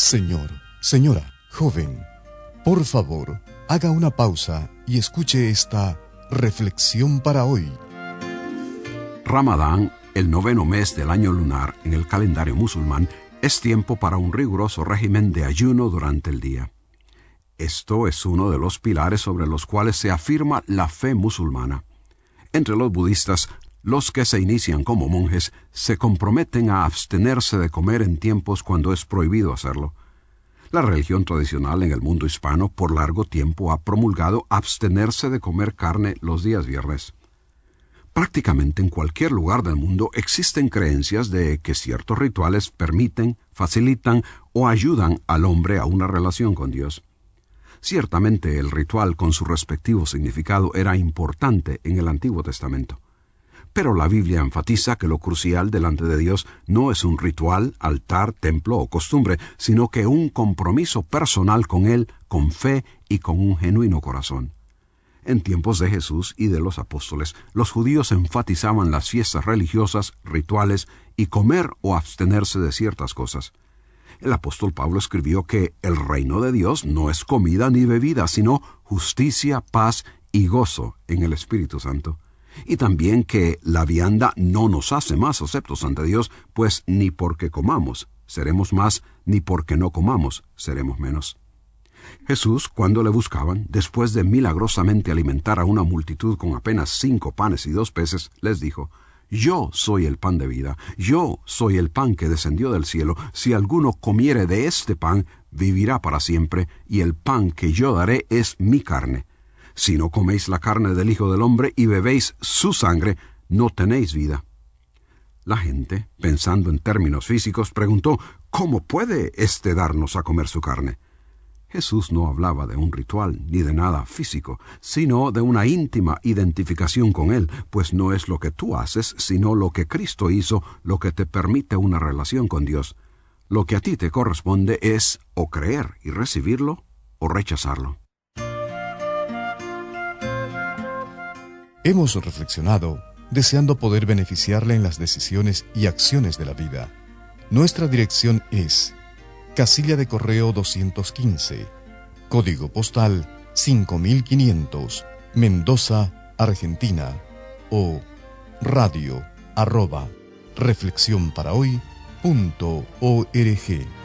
Señor, señora, joven, por favor, haga una pausa y escuche esta reflexión para hoy. Ramadán, el 9º mes del año lunar en el calendario musulmán, es tiempo para un riguroso régimen de ayuno durante el día. Esto es uno de los pilares sobre los cuales se afirma la fe musulmana. Entre los budistas, los que se inician como monjes se comprometen a abstenerse de comer en tiempos cuando es prohibido hacerlo. La religión tradicional en el mundo hispano por largo tiempo ha promulgado abstenerse de comer carne los días viernes. Prácticamente en cualquier lugar del mundo existen creencias de que ciertos rituales permiten, facilitan o ayudan al hombre a una relación con Dios. Ciertamente el ritual con su respectivo significado era importante en el Antiguo Testamento. Pero la Biblia enfatiza que lo crucial delante de Dios no es un ritual, altar, templo o costumbre, sino que un compromiso personal con Él, con fe y con un genuino corazón. En tiempos de Jesús y de los apóstoles, los judíos enfatizaban las fiestas religiosas, rituales y comer o abstenerse de ciertas cosas. El apóstol Pablo escribió que el reino de Dios no es comida ni bebida, sino justicia, paz y gozo en el Espíritu Santo. Y también que la vianda no nos hace más aceptos ante Dios, pues ni porque comamos seremos más, ni porque no comamos seremos menos. Jesús, cuando le buscaban, después de milagrosamente alimentar a una multitud con apenas 5 panes y 2 peces, les dijo: «Yo soy el pan de vida, yo soy el pan que descendió del cielo. Si alguno comiere de este pan, vivirá para siempre, y el pan que yo daré es mi carne. Si no coméis la carne del Hijo del Hombre y bebéis su sangre, no tenéis vida». La gente, pensando en términos físicos, preguntó: «¿Cómo puede éste darnos a comer su carne?». Jesús no hablaba de un ritual ni de nada físico, sino de una íntima identificación con Él, pues no es lo que tú haces, sino lo que Cristo hizo, lo que te permite una relación con Dios. Lo que a ti te corresponde es o creer y recibirlo o rechazarlo. Hemos reflexionado deseando poder beneficiarle en las decisiones y acciones de la vida. Nuestra dirección es Casilla de Correo 215, Código Postal 5500, Mendoza, Argentina, o radio@reflexionparahoy.org.